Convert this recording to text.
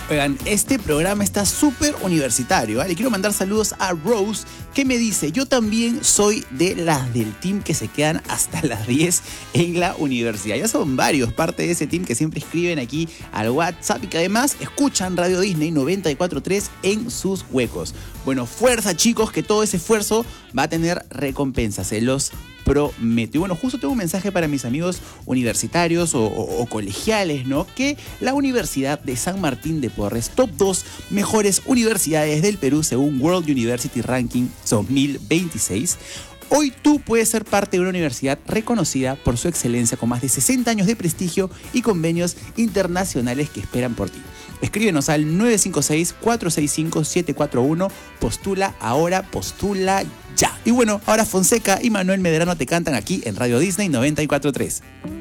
Oigan, este programa está súper universitario, ¿eh? Le quiero mandar saludos a Rose, que me dice: yo también soy de las del team que se quedan hasta las 10 en la universidad. Ya son varios parte de ese team que siempre escriben aquí al WhatsApp y que además escuchan Radio Disney 94.3 en sus huecos. Bueno, fuerza, chicos, que todo ese esfuerzo va a tener recompensa, se los prometo. Y bueno, justo tengo un mensaje para mis amigos universitarios o colegiales, ¿no? Que la Universidad de San Martín de Porres, top 2 mejores universidades del Perú según World University Ranking 2026. Hoy tú puedes ser parte de una universidad reconocida por su excelencia con más de 60 años de prestigio y convenios internacionales que esperan por ti. Escríbenos al 956-465-741. Postula ahora, postula ya. Y bueno, ahora Fonseca y Manuel Medrano te cantan aquí en Radio Disney 94.3.